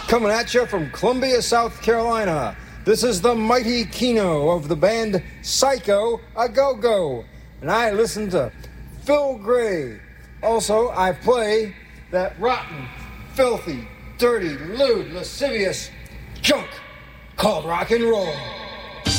Coming at you from Columbia, South Carolina. This is the mighty Keno of the band Psycho A Go-Go. And I listen to Phil Gray. Also, I play that rotten, filthy, dirty, lewd, lascivious junk called rock and roll.